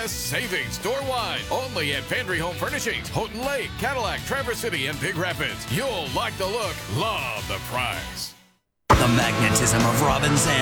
best savings store-wide. Only at Pandry Home Furnishings, Houghton Lake, Cadillac, Traverse City, and Big Rapids. You'll like the look, love the price. The magnetism of Robin Zander.